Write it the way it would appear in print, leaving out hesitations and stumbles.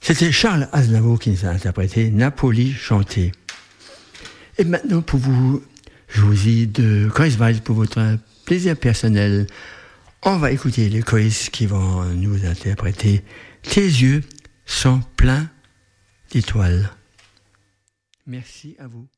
C'était Charles Aznavour qui nous a interprété Napoli chanté. Et maintenant, pour vous, je vous dis de Kreuzweil, pour votre plaisir personnel, on va écouter les Chorus qui vont nous interpréter Tes yeux sont pleins d'étoiles. Merci à vous.